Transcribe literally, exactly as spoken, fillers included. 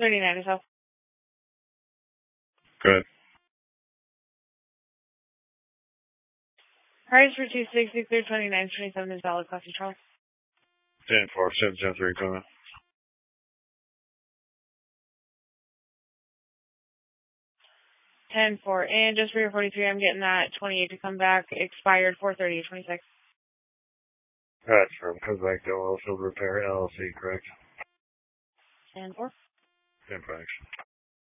thirty-nine as well. Good. Price for two sixty, clear twenty-nine, twenty-seven is valid, Coffee Charles. ten four, seven seven three, coming. ten four, and just for your forty-three, I'm getting that twenty-eight to come back, expired four thirty, twenty-six. That's from comes back to Oilfield Repair L L C, correct? ten four. ten four, action.